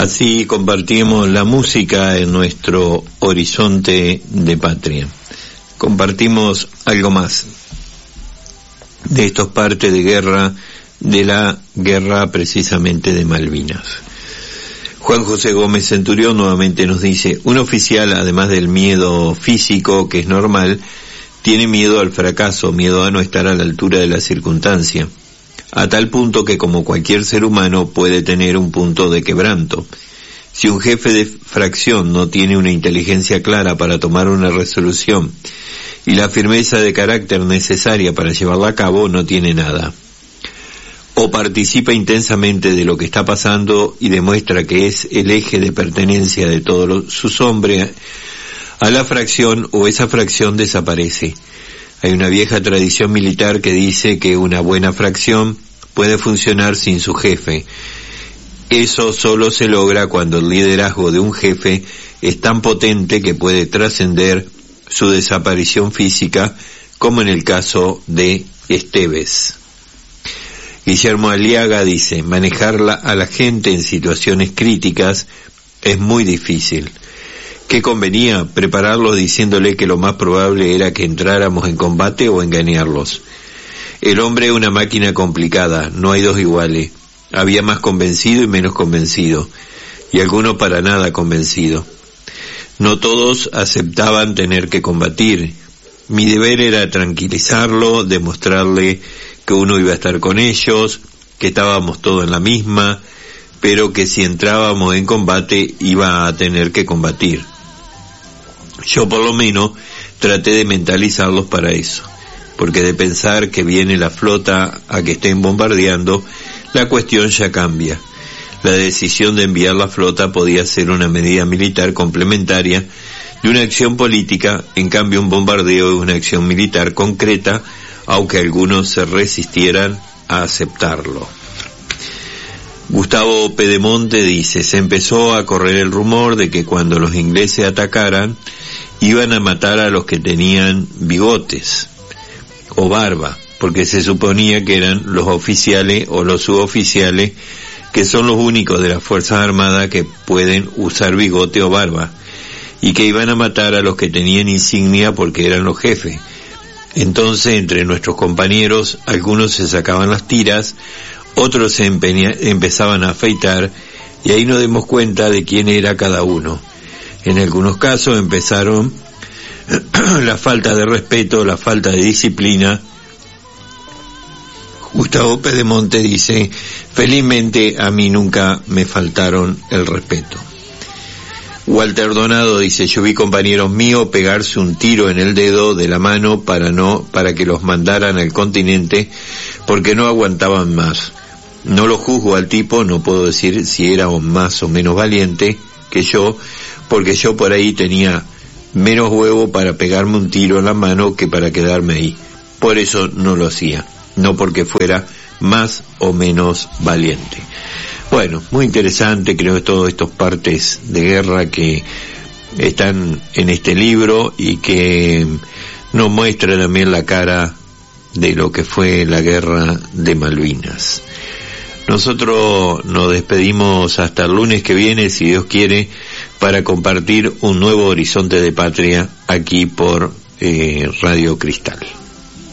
Así compartimos la música en nuestro horizonte de patria. Compartimos algo más. De esto es parte de la guerra precisamente de Malvinas. Juan José Gómez Centurión nuevamente nos dice: un oficial, además del miedo físico, que es normal, tiene miedo al fracaso, miedo a no estar a la altura de la circunstancia, a tal punto que, como cualquier ser humano, puede tener un punto de quebranto. Si un jefe de fracción no tiene una inteligencia clara para tomar una resolución y la firmeza de carácter necesaria para llevarla a cabo, no tiene nada. O participa intensamente de lo que está pasando y demuestra que es el eje de pertenencia de todos sus hombres a la fracción, o esa fracción desaparece. Hay una vieja tradición militar que dice que una buena fracción puede funcionar sin su jefe. Eso solo se logra cuando el liderazgo de un jefe es tan potente que puede trascender su desaparición física, como en el caso de Esteves. Guillermo Aliaga dice: manejar a la gente en situaciones críticas es muy difícil. ¿Qué convenía? Prepararlos diciéndole que lo más probable era que entráramos en combate o engañarlos. El hombre es una máquina complicada, no hay dos iguales. Había más convencido y menos convencido, y algunos para nada convencidos. No todos aceptaban tener que combatir. Mi deber era tranquilizarlo, demostrarle que uno iba a estar con ellos, que estábamos todos en la misma, pero que si entrábamos en combate iba a tener que combatir. Yo por lo menos traté de mentalizarlos para eso, porque de pensar que viene la flota a que estén bombardeando, la cuestión ya cambia. La decisión de enviar la flota podía ser una medida militar complementaria de una acción política. En cambio, un bombardeo es una acción militar concreta, aunque algunos se resistieran a aceptarlo. Gustavo Pedemonte dice: se empezó a correr el rumor de que cuando los ingleses atacaran iban a matar a los que tenían bigotes o barba, porque se suponía que eran los oficiales o los suboficiales, que son los únicos de las Fuerzas Armadas que pueden usar bigote o barba, y que iban a matar a los que tenían insignia porque eran los jefes. Entonces, entre nuestros compañeros, algunos se sacaban las tiras, otros se empezaban a afeitar, y ahí nos dimos cuenta de quién era cada uno. En algunos casos empezaron la falta de respeto, la falta de disciplina. Gustavo Pedemonte dice: felizmente a mí nunca me faltaron el respeto. Walter Donado dice: yo vi compañeros míos pegarse un tiro en el dedo de la mano para que los mandaran al continente, porque no aguantaban más. No lo juzgo al tipo, no puedo decir si era más o menos valiente que yo, porque yo por ahí tenía menos huevo para pegarme un tiro en la mano que para quedarme ahí. Por eso no lo hacía, no porque fuera más o menos valiente. Bueno, muy interesante, creo que todas estas partes de guerra que están en este libro y que nos muestra también la cara de lo que fue la guerra de Malvinas. Nosotros nos despedimos hasta el lunes que viene, si Dios quiere, para compartir un nuevo horizonte de patria aquí por Radio Cristal.